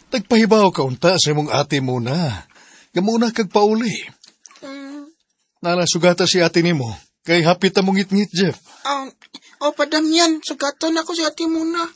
Tagpahibaw ka unta sa imong ate muna. Gamuna kag pauli. Nalasugata si ate nimo. Kay hapit na mong ngit-ngit, Jeff. Padam yan. Sugatan ako si ate muna.